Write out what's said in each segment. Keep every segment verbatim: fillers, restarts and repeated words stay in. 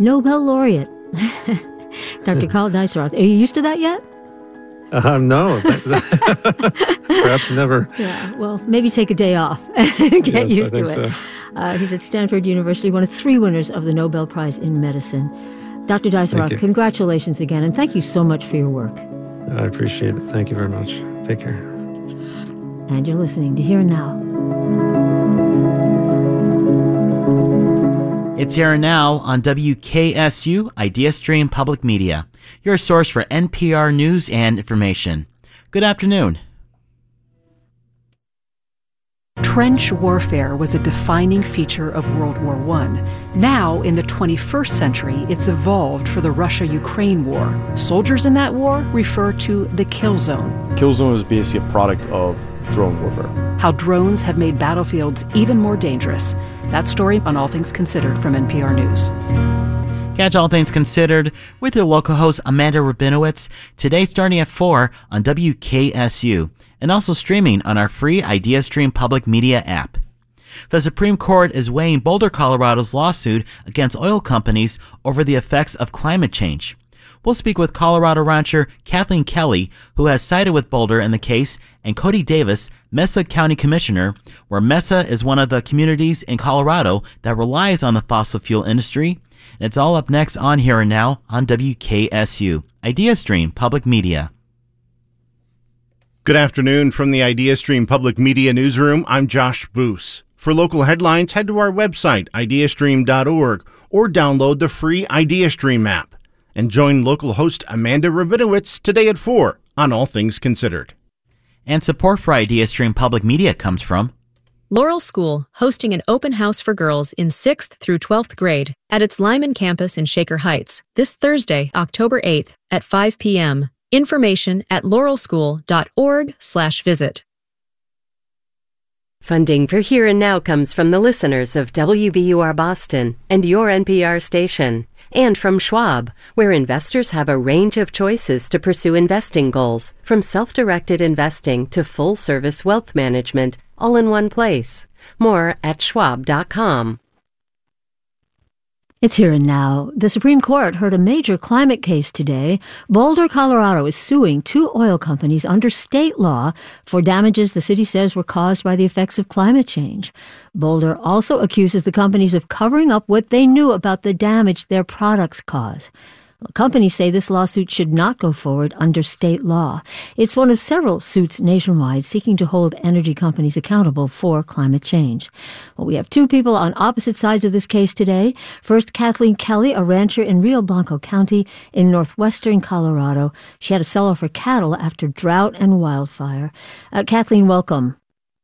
Nobel laureate, Doctor Carl Deisseroth. Are you used to that yet? Um, no, perhaps never. Yeah, well, maybe take a day off and get yes, used I to think it. So. Uh, he's at Stanford University, one of three winners of the Nobel Prize in Medicine. Doctor Deisseroth, congratulations again, and thank you so much for your work. I appreciate it. Thank you very much. Take care. And you're listening to Here and Now. It's Here and Now on W K S U IdeaStream Public Media, your source for N P R news and information. Good afternoon. Trench warfare was a defining feature of World War One. Now, in the twenty-first century, it's evolved for the Russia-Ukraine war. Soldiers in that war refer to the kill zone. Kill zone is basically a product of drone warfare. How drones have made battlefields even more dangerous. That story on All Things Considered from N P R News. Catch All Things Considered with your local host Amanda Rabinowitz, today starting at four on W K S U, and also streaming on our free IdeaStream Public Media app. The Supreme Court is weighing Boulder, Colorado's lawsuit against oil companies over the effects of climate change. We'll speak with Colorado rancher Kathleen Kelly, who has sided with Boulder in the case, and Cody Davis, Mesa County Commissioner, where Mesa is one of the communities in Colorado that relies on the fossil fuel industry. And it's all up next on Here and Now on W K S U, IdeaStream Public Media. Good afternoon from the IdeaStream Public Media Newsroom. I'm Josh Boos. For local headlines, head to our website, ideastream dot org, or download the free IdeaStream app. And join local host Amanda Rabinowitz today at four on All Things Considered. And support for IdeaStream Public Media comes from Laurel School, hosting an open house for girls in sixth through twelfth grade at its Lyman campus in Shaker Heights this Thursday, October eighth at five p.m. Information at laurel school dot org slash visit. Funding for Here and Now comes from the listeners of W B U R Boston and your N P R station, and from Schwab, where investors have a range of choices to pursue investing goals, from self-directed investing to full-service wealth management, all in one place. More at schwab dot com. It's Here and Now. The Supreme Court heard a major climate case today. Boulder, Colorado is suing two oil companies under state law for damages the city says were caused by the effects of climate change. Boulder also accuses the companies of covering up what they knew about the damage their products cause. The companies say this lawsuit should not go forward under state law. It's one of several suits nationwide seeking to hold energy companies accountable for climate change. Well, we have two people on opposite sides of this case today. First, Kathleen Kelly, a rancher in Rio Blanco County in northwestern Colorado. She had to sell off her cattle after drought and wildfire. Uh, Kathleen, welcome.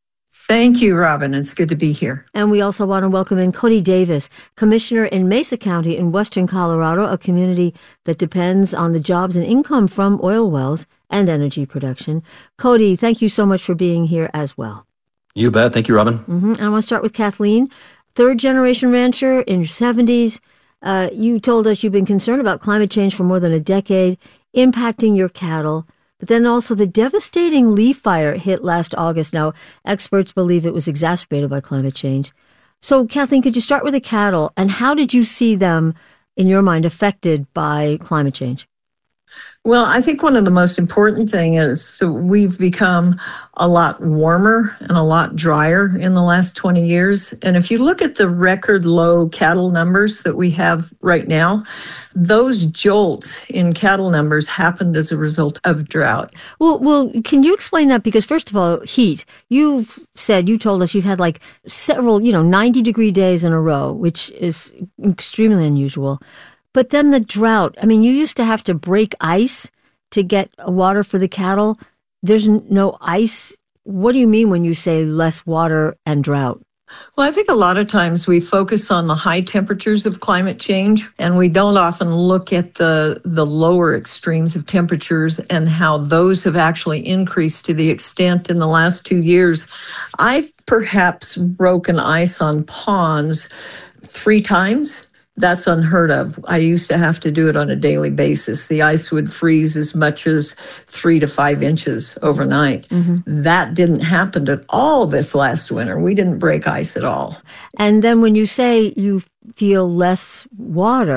Thank you, Robin. It's good to be here. And we also want to welcome in Cody Davis, Commissioner in Mesa County in western Colorado, a community that depends on the jobs and income from oil wells and energy production. Cody, thank you so much for being here as well. You bet. Thank you, Robin. Mm-hmm. And I want to start with Kathleen, third-generation rancher in your seventies. Uh, you told us you've been concerned about climate change for more than a decade, impacting your cattle. But then also the devastating leaf fire hit last August. Now, experts believe it was exacerbated by climate change. So, Kathleen, could you start with the cattle, and how did you see them, in your mind, affected by climate change? Well, I think one of the most important things is that we've become a lot warmer and a lot drier in the last twenty years. And if you look at the record low cattle numbers that we have right now, those jolts in cattle numbers happened as a result of drought. Well, well, can you explain that? Because first of all, heat. You've said, you told us you've had like several, you know, ninety degree days in a row, which is extremely unusual. But then the drought, I mean, you used to have to break ice to get water for the cattle. There's no ice. What do you mean when you say less water and drought? Well, I think a lot of times we focus on the high temperatures of climate change, and we don't often look at the, the lower extremes of temperatures and how those have actually increased to the extent in the last two years. I've perhaps broken ice on ponds three times. That's unheard of. I used to have to do it on a daily basis. The ice would freeze as much as three to five inches overnight. Mm-hmm. That didn't happen at all this last winter. We didn't break ice at all. And then when you say you feel less water,